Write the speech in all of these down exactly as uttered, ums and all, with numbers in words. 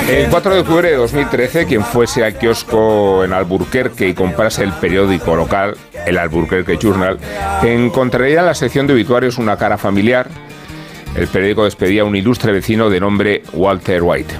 El cuatro de octubre de dos mil trece, quien fuese al kiosco en Alburquerque y comprase el periódico local, el Alburquerque Journal, encontraría en la sección de obituarios una cara familiar. El periódico despedía a un ilustre vecino de nombre Walter White.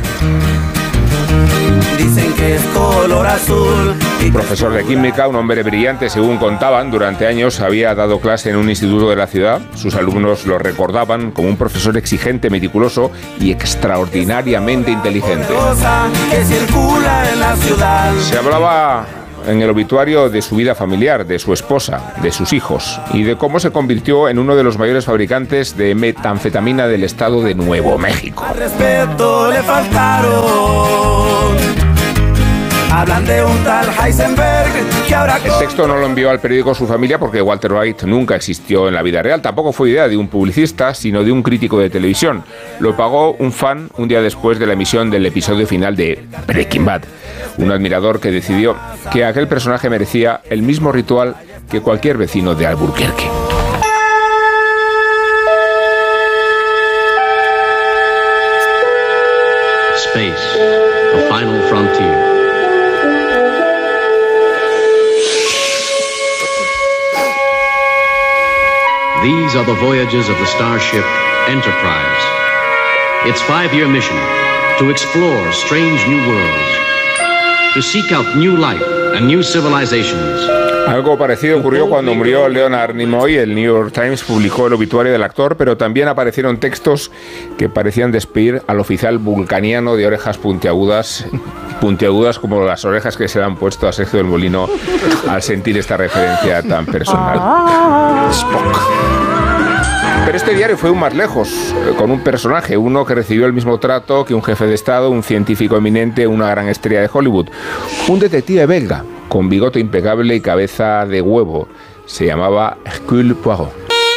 Dicen que es color azul. Profesor de química, un hombre brillante, según contaban, durante años había dado clase en un instituto de la ciudad. Sus alumnos lo recordaban como un profesor exigente, meticuloso y extraordinariamente inteligente. Que circula en la ciudad. Se hablaba en el obituario de su vida familiar, de su esposa, de sus hijos y de cómo se convirtió en uno de los mayores fabricantes de metanfetamina del estado de Nuevo México. Al respeto le faltaron. Hablan de un tal Heisenberg que ahora... El texto no lo envió al periódico su familia porque Walter White nunca existió en la vida real. Tampoco fue idea de un publicista, sino de un crítico de televisión. Lo pagó un fan un día después de la emisión del episodio final de Breaking Bad. Un admirador que decidió que aquel personaje merecía el mismo ritual que cualquier vecino de Alburquerque. Space, the final frontier. These are the voyages of the starship Enterprise. Its five-year mission, to explore strange new worlds, to seek out new life and new civilizations. Algo parecido ocurrió cuando murió Leonard Nimoy. El New York Times publicó el obituario del actor, pero también aparecieron textos que parecían despedir al oficial vulcaniano de orejas puntiagudas, puntiagudas como las orejas que se le han puesto a Sergio del Molino al sentir esta referencia tan personal. Spock. Pero este diario fue aún más lejos, con un personaje, uno que recibió el mismo trato que un jefe de Estado, un científico eminente, una gran estrella de Hollywood. Un detective belga, con bigote impecable y cabeza de huevo. Se llamaba Hercule Poirot.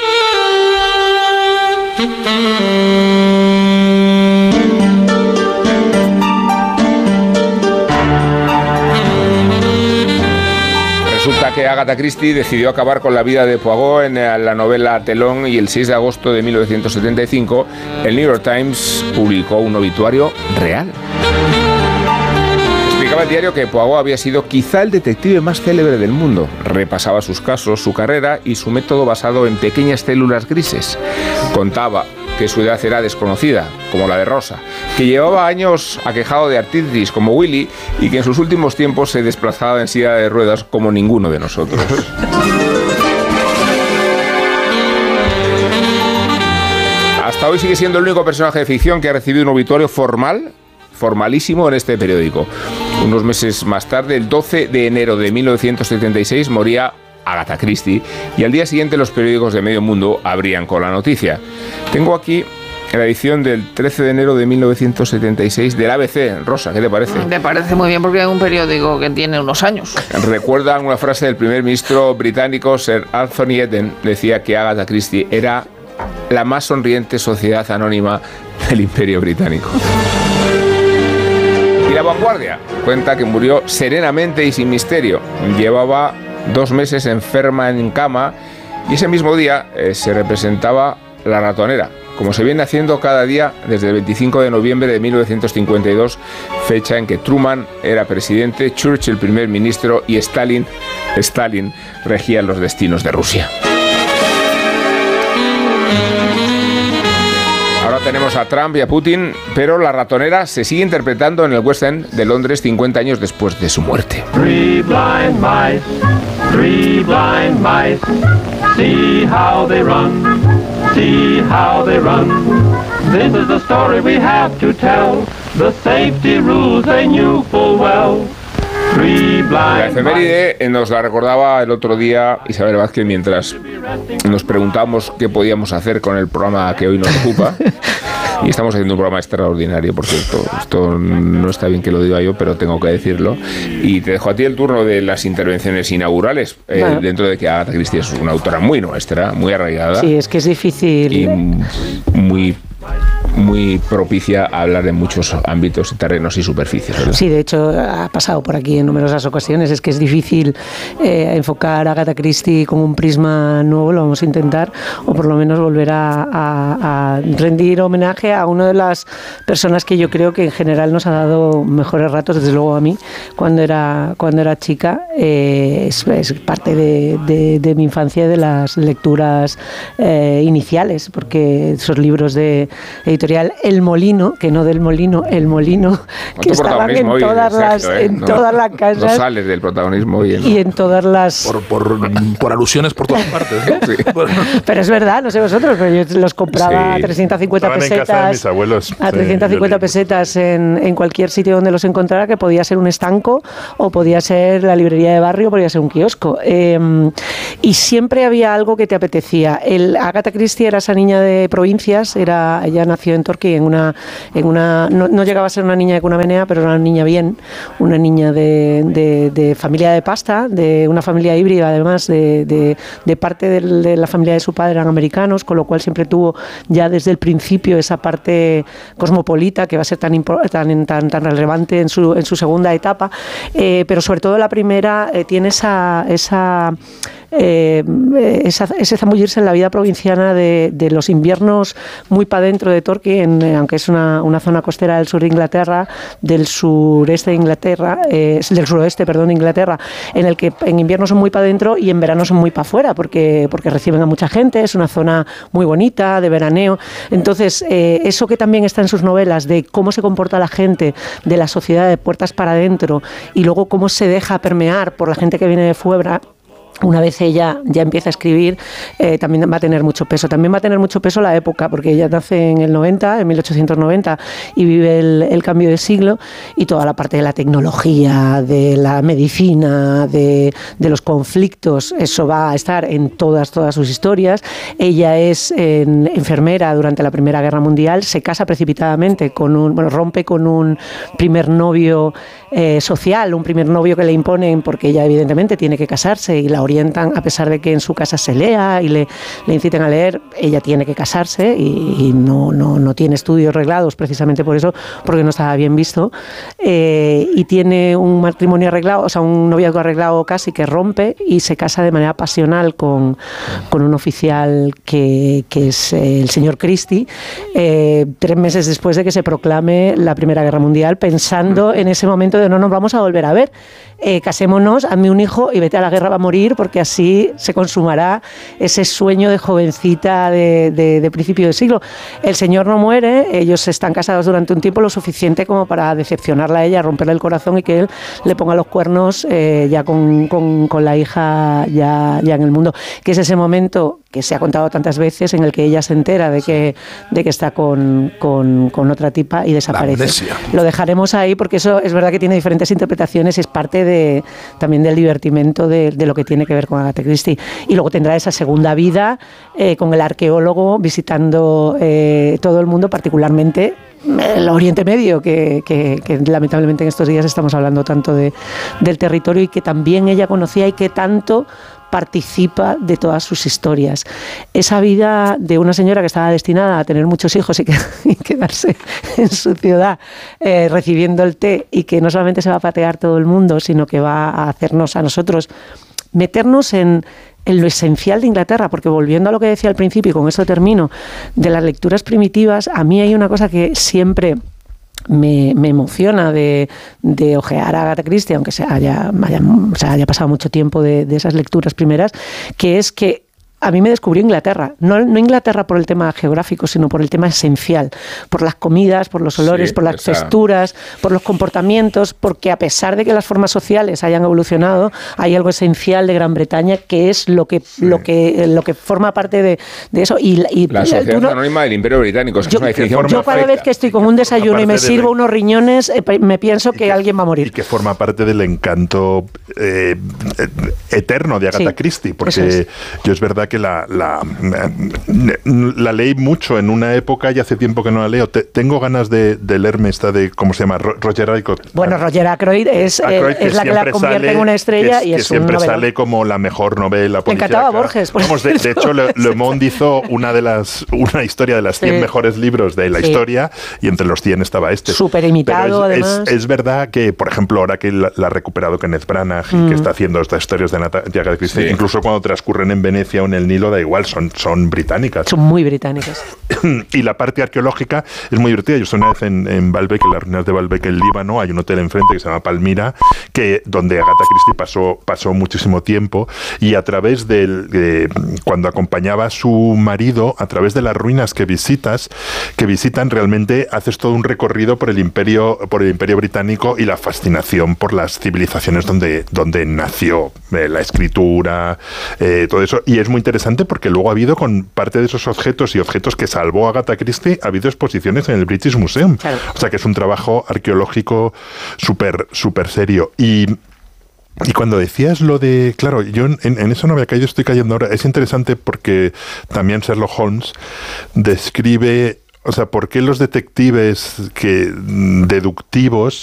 Resulta que Agatha Christie decidió acabar con la vida de Poirot en la novela Telón y el seis de agosto de mil novecientos setenta y cinco el New York Times publicó un obituario real. Explicaba el diario que Poirot había sido quizá el detective más célebre del mundo. Repasaba sus casos, su carrera y su método basado en pequeñas células grises. Contaba que su edad era desconocida, como la de Rosa, que llevaba años aquejado de artritis, como Willy, y que en sus últimos tiempos se desplazaba en silla de ruedas, como ninguno de nosotros. Hasta hoy sigue siendo el único personaje de ficción que ha recibido un obituario formal, formalísimo en este periódico. Unos meses más tarde, el doce de enero de mil novecientos setenta y seis, moría Agatha Christie, y al día siguiente los periódicos de medio mundo abrían con la noticia. Tengo aquí la edición del trece de enero de mil novecientos setenta y seis del A B C. Rosa, ¿qué te parece? Me parece muy bien porque es un periódico que tiene unos años. Recuerdan una frase del primer ministro británico, Sir Anthony Eden, decía que Agatha Christie era la más sonriente sociedad anónima del Imperio Británico. Y La Vanguardia cuenta que murió serenamente y sin misterio. Llevaba dos meses enferma en cama y ese mismo día eh, se representaba La Ratonera, como se viene haciendo cada día desde el veinticinco de noviembre de mil novecientos cincuenta y dos, fecha en que Truman era presidente, Churchill primer ministro y Stalin, Stalin regía los destinos de Rusia. Ahora tenemos a Trump y a Putin, pero La Ratonera se sigue interpretando en el West End de Londres cincuenta años después de su muerte. Three blind mice, three blind mice, see how they run, see how they run. This is the story we have to tell, the safety rules they knew full well. La efeméride nos la recordaba el otro día Isabel Vázquez mientras nos preguntamos qué podíamos hacer con el programa que hoy nos ocupa. Y estamos haciendo un programa extraordinario, por cierto. Esto no está bien que lo diga yo, pero tengo que decirlo. Y te dejo a ti el turno de las intervenciones inaugurales, eh, bueno. Dentro de que Agatha Christie es una autora muy nuestra, muy arraigada. Sí, es que es difícil. Y muy muy propicia a hablar en muchos ámbitos, terrenos y superficies, ¿verdad? Sí, de hecho ha pasado por aquí en numerosas ocasiones. Es que es difícil eh, enfocar a Agatha Christie con un prisma nuevo, lo vamos a intentar, o por lo menos volver a, a, a rendir homenaje a una de las personas que yo creo que en general nos ha dado mejores ratos, desde luego a mí, cuando era, cuando era chica. Eh, es, es parte de, de, de mi infancia y de las lecturas eh, iniciales, porque esos libros de editorial El Molino, que no del Molino, El Molino, que estaban en todas las, Sergio, ¿eh? en no, todas las casas. No sales del protagonismo hoy en... Y en todas las... Por, por, por alusiones por todas partes, ¿no? Sí. Pero es verdad, no sé vosotros, pero yo los compraba Sí. a trescientas cincuenta Estaban en pesetas. casa de mis abuelos. A trescientas cincuenta Sí, pesetas en, en cualquier sitio donde los encontrara, que podía ser un estanco o podía ser la librería de barrio, podía ser un kiosco. Eh, y siempre había algo que te apetecía. El Agatha Christie era esa niña de provincias, era, ella nació en Torquay, en una, en una no, no llegaba a ser una niña de cuna menea, pero era una niña bien, una niña de, de, de familia de pasta, de una familia híbrida, además, de, de, de parte de, de la familia de su padre eran americanos, con lo cual siempre tuvo ya desde el principio esa parte cosmopolita que va a ser tan tan, tan, tan relevante en su, en su segunda etapa, eh, pero sobre todo la primera eh, tiene esa... esa Eh, esa, ese zambullirse en la vida provinciana de, de los inviernos muy para dentro de Torquay, en, aunque es una, una zona costera del sur de Inglaterra, del sureste de Inglaterra, eh, del suroeste, perdón, de Inglaterra, en el que en invierno son muy para dentro y en verano son muy para afuera, porque, porque reciben a mucha gente, es una zona muy bonita, de veraneo. Entonces, eh, eso que también está en sus novelas, de cómo se comporta la gente, de la sociedad de puertas para adentro, y luego cómo se deja permear por la gente que viene de fuera. Una vez ella ya empieza a escribir, eh, también va a tener mucho peso. También va a tener mucho peso la época, porque ella nace en el noventa, en mil ochocientos noventa, y vive el, el cambio de siglo, y toda la parte de la tecnología, de la medicina, de, de los conflictos, eso va a estar en todas, todas sus historias. Ella es en, enfermera durante la Primera Guerra Mundial, se casa precipitadamente, con un, bueno, rompe con un primer novio eh, social, un primer novio que le imponen, porque ella evidentemente tiene que casarse y la orientan, a pesar de que en su casa se lea y le, le inciten a leer, ella tiene que casarse y, y no, no, no tiene estudios reglados precisamente por eso, porque no estaba bien visto, eh, y tiene un matrimonio arreglado, o sea, un noviazgo arreglado casi, que rompe y se casa de manera pasional con, con un oficial que, que es el señor Christie, eh, tres meses después de que se proclame la Primera Guerra Mundial, pensando en ese momento de no nos vamos a volver a ver. Eh, casémonos, hazme un hijo y vete a la guerra, va a morir, porque así se consumará ese sueño de jovencita de, de, de principio de siglo. El señor no muere, ellos están casados durante un tiempo lo suficiente como para decepcionarla a ella, romperle el corazón y que él le ponga los cuernos eh, ya con, con, con la hija ya, ya en el mundo, que es ese momento que se ha contado tantas veces en el que ella se entera de que, de que está con, con, con otra tipa y desaparece. Lo dejaremos ahí porque eso es verdad que tiene diferentes interpretaciones y es parte de, también del divertimento de, de lo que tiene que ver con Agatha Christie. Y luego tendrá esa segunda vida eh, con el arqueólogo visitando eh, todo el mundo, particularmente el Oriente Medio, que, que, que lamentablemente en estos días estamos hablando tanto de, del territorio, y que también ella conocía y que tanto participa de todas sus historias. Esa vida de una señora que estaba destinada a tener muchos hijos y, que, y quedarse en su ciudad eh, recibiendo el té, y que no solamente se va a patear todo el mundo, sino que va a hacernos a nosotros meternos en, en lo esencial de Inglaterra, porque volviendo a lo que decía al principio, y con eso termino, de las lecturas primitivas, a mí hay una cosa que siempre Me, me emociona de, de ojear a Agatha Christie, aunque se haya, haya, o sea, haya pasado mucho tiempo de, de esas lecturas primeras, que es que a mí me descubrió Inglaterra, no, no Inglaterra por el tema geográfico, sino por el tema esencial, por las comidas, por los olores, sí, por las esa... texturas, por los comportamientos, porque a pesar de que las formas sociales hayan evolucionado, hay algo esencial de Gran Bretaña que es lo que sí. lo que lo que forma parte de, de eso. Y, y la Sociedad no, Anónima del Imperio Británico, es que yo, es una definición yo cada vez que estoy con un desayuno y me sirvo de... unos riñones, eh, me pienso que, que alguien va a morir. Y que forma parte del encanto eh, eterno de Agatha sí, Christie, porque es. yo es verdad que la, la, la leí mucho en una época y hace tiempo que no la leo. Te, tengo ganas de, de leerme esta de, ¿cómo se llama? Roger Ackroyd. Bueno, Roger Ackroyd es, Ackroyd, es la que la convierte sale, en una estrella que, y que es siempre un sale como la mejor novela policíaca. Me encantaba Borges. Vamos, de, de hecho, Le, Le Monde hizo una de las una historia de las cien sí. mejores libros de la sí. historia y entre los cien estaba este. Súper imitado, es, además. Es, es verdad que, por ejemplo, ahora que la, la ha recuperado Kenneth Branagh y mm. que está haciendo estas historias de Agatha Christie, sí. incluso cuando transcurren en Venecia o en el Nilo, da igual, son, son británicas. Son muy británicas. Y la parte arqueológica es muy divertida. Yo estoy una vez en, en Baalbek, en las ruinas de Baalbek, en Líbano, hay un hotel enfrente que se llama Palmira, que, donde Agatha Christie pasó, pasó muchísimo tiempo, y a través del, de, cuando acompañaba a su marido, a través de las ruinas que visitas, que visitan, realmente haces todo un recorrido por el imperio, por el imperio británico y la fascinación por las civilizaciones donde, donde nació eh, la escritura, eh, todo eso. Y es muy interesante porque luego ha habido, con parte de esos objetos y objetos que salvó Agatha Christie, ha habido exposiciones en el British Museum. Claro. O sea que es un trabajo arqueológico súper, súper serio. Y Y cuando decías lo de... Claro, yo en, en eso no había caído, estoy cayendo ahora. Es interesante porque también Sherlock Holmes describe... O sea, ¿por qué los detectives que deductivos